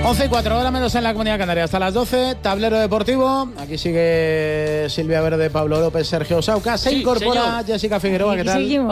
11:04, hora menos en la Comunidad Canaria. Hasta las 12, tablero deportivo. Aquí sigue Silvia Verde, Pablo López, Sergio Sauca. Se incorpora señor. Jessica Figueroa. ¿Qué tal?